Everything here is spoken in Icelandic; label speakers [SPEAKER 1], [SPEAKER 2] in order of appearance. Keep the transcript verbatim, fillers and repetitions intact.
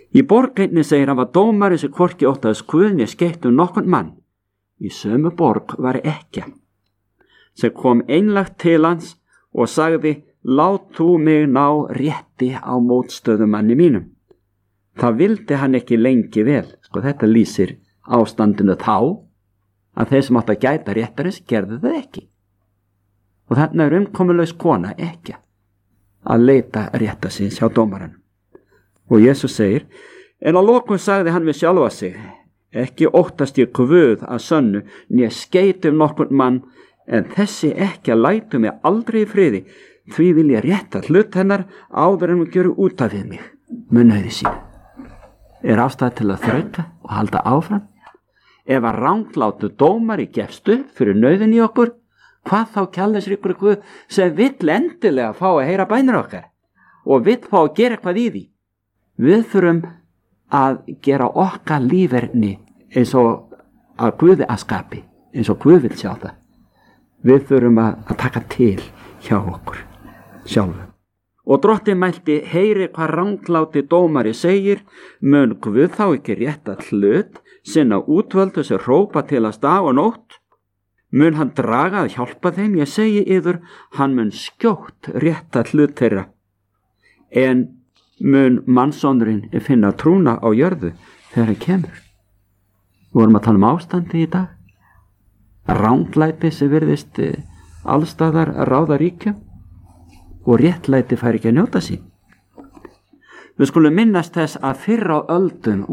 [SPEAKER 1] Í borg einni segir hann var dómari sem hvorki óttaðist Guð né skeytt um nokkurn mann. Í sömu borg var ekkja sem kom einlægt til hans og sagði: lát þú mig ná rétti á mótstöðumanni mínum. Það vildi hann ekki lengi vel. Sko, þetta lýsir ástandinu þá að þeir sem átt að gæta réttarins gerðu það ekki. Og þarna er umkomulaus kona ekkja að leita rétta síns hjá dómaranum. Og Jesús segir: en að lokum sagði hann við sjálfa sig: ekki óttast ég Guð að sönnu, né skeyt um nokkurn mann, en þessi ekkja lætur mig aldrei í friði, því vil ég rétta hlut hennar áður en hún gjöru út af við mig. Munnauði sín. Er ástæða til að þrauka og halda áfram? Ef að ranglátu dómari gefst upp fyrir nauðin í okkur, hvað þá kærleiksríkur Guð sem vill endilega fá að heyra bænir okkar og vill fá að gera eitthvað í því? Við þurfum að gera okkar líferni eins og að Guði að skapi, eins og Guð vill sjá það. Við þurfum að, að taka til hjá okkur sjálfum. Og drottinn mælti: heyri hvað rangláti dómari segir, mun Guð þá ekki rétta hlut sinna útvöldu sem hrópa til hans dag og nótt? Mun hann draga að hjálpa þeim? Ég segi yður, hann mun skjótt rétta hlut þeirra. En mun mannsonurinn finna trúna á jörðu þegar hann kemur? Við vorum að tala um ástandi í dag. Ranglæti sem virðist allstaðar ráða ríkjum og réttlæti fær ekki að njóta sín. Við skulum minnast þess að fyrr á öldum